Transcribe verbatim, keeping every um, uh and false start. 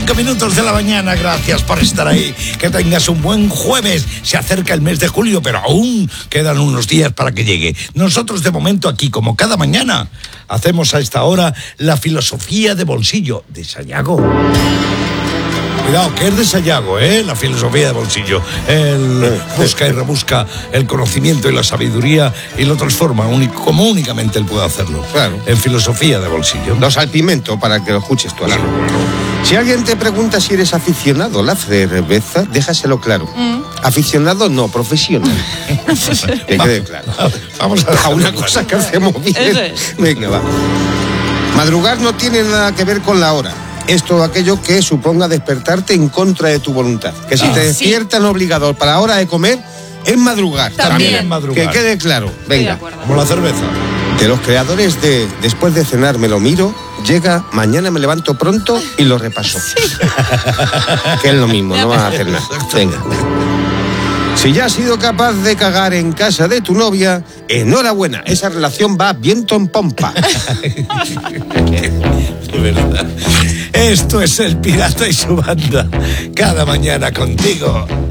cinco minutos de la mañana, gracias por estar ahí. Que tengas un buen jueves. Se acerca el mes de julio, pero aún quedan unos días para que llegue. Nosotros de momento aquí, como cada mañana, hacemos a esta hora la filosofía de bolsillo de Sayago. Cuidado, que es de Sayago, ¿eh? La filosofía de bolsillo. Él busca y rebusca el conocimiento y la sabiduría y lo transforma único, como únicamente él puede hacerlo. Claro. En filosofía de bolsillo. Lo salpimento para que lo escuches tú así. Claro. Si alguien te pregunta si eres aficionado a la cerveza, déjaselo claro. Mm. Aficionado no, profesional. Que quede claro. Vamos a, a una cosa que hacemos bien. Es. Venga, va. Madrugar no tiene nada que ver con la hora. Es todo aquello que suponga despertarte en contra de tu voluntad. Que si ah, te despiertan sí. obligado para la hora de comer, es madrugar. También, También es madrugar. Que quede claro. Venga. Como la cerveza. De los creadores de Después de cenar me lo miro, llega Mañana me levanto pronto y lo repaso. Sí. Que es lo mismo, no vas a hacer nada. Venga. Si ya has sido capaz de cagar en casa de tu novia, enhorabuena, esa relación va viento en pompa. De verdad. Esto es El Pirata y su banda. Cada mañana contigo.